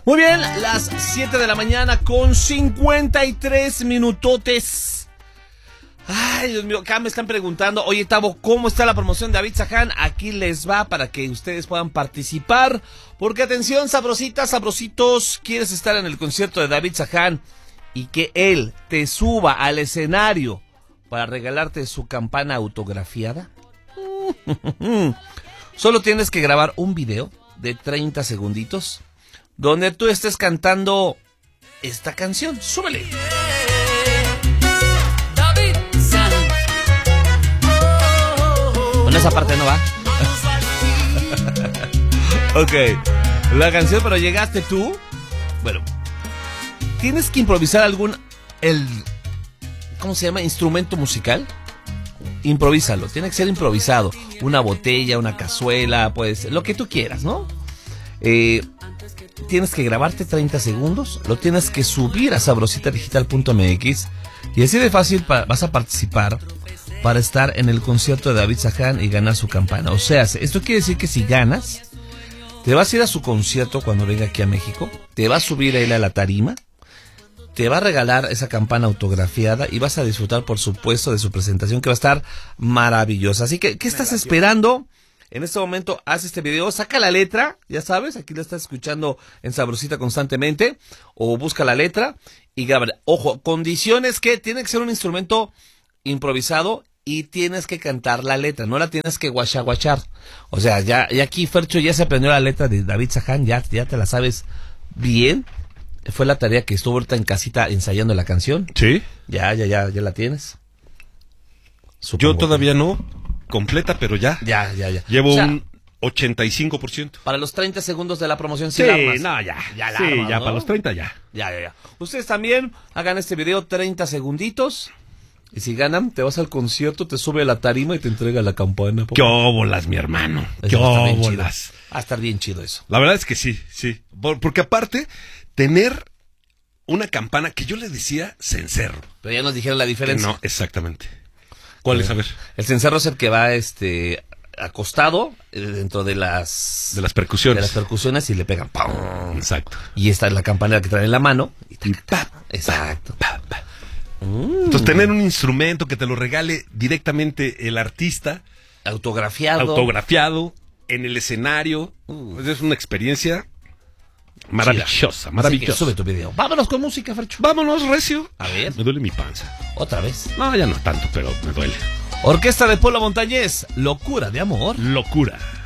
Muy bien, las 7 de la mañana con 53 minutotes. Ay, Dios mío, acá me están preguntando, oye, Tavo, ¿cómo está la promoción de David Saján? Aquí les va para que ustedes puedan participar. Porque atención, sabrositas, sabrositos, ¿quieres estar en el concierto de David Saján y que él te suba al escenario para regalarte su campana autografiada? Solo tienes que grabar un video de 30 segunditos donde tú estés cantando esta canción. ¡Súbele! Bueno, esa parte no va. Ok, la canción, pero llegaste tú. Bueno, tienes que improvisar ¿cómo se llama? Instrumento musical. Improvísalo, tiene que ser improvisado. Una botella, una cazuela, pues lo que tú quieras, ¿no? Tienes que grabarte 30 segundos, lo tienes que subir a sabrositadigital.mx y así de fácil vas a participar para estar en el concierto de David Saján y ganar su campana. O sea, esto quiere decir que si ganas, te vas a ir a su concierto cuando venga aquí a México, te va a subir a él a la tarima, te va a regalar esa campana autografiada y vas a disfrutar, por supuesto, de su presentación, que va a estar maravillosa. Así que, ¿qué estás esperando? En este momento, haz este video, saca la letra, ya sabes, aquí la estás escuchando en Sabrosita constantemente, o busca la letra y graba. Ojo, condiciones que tiene que ser un instrumento improvisado y tienes que cantar la letra, no la tienes que guachar. O sea, ya aquí Fercho ya se aprendió la letra de David Saján, ya te la sabes bien. Fue la tarea que estuvo ahorita en casita ensayando la canción. ¿Sí? Ya la tienes. Supongo. Yo todavía no completa, pero ya. Ya. Llevo un 85%. Para los 30 segundos de la promoción, sí, la armas. No, ya. Ya la sí, armas, ya ¿no? para los 30 ya. Ya. Ustedes también hagan este video 30 segunditos. Y si ganan, te vas al concierto, te sube a la tarima y te entrega la campana. ¡Qué óbolas, mi hermano! ¡Qué óbolas! Va a estar bien chido eso. La verdad es que sí. Porque aparte, tener una campana que yo le decía cencerro. Pero ya nos dijeron la diferencia. No, exactamente. ¿Cuál es? A ver. El cencerro es el que va acostado dentro de las percusiones. De las percusiones y le pegan. ¡Pum! Exacto. Y esta es la campanera que trae en la mano. Y ¡pa! Exacto. ¡Pa! Entonces, tener un instrumento que te lo regale directamente el artista. Autografiado en el escenario. Es una experiencia maravillosa. Sube tu video. Vámonos con música, Fercho. Vámonos, recio. A ver. Me duele mi panza. ¿Otra vez? No, ya no tanto, pero me duele. Orquesta de Polo Montañés. Locura de amor. Locura.